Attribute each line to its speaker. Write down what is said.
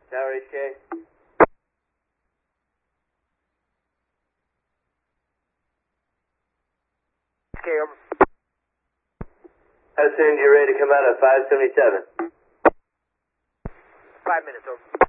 Speaker 1: Tower HK.
Speaker 2: Cam.
Speaker 1: How soon are you ready to come out at 577?
Speaker 2: 5 minutes, over.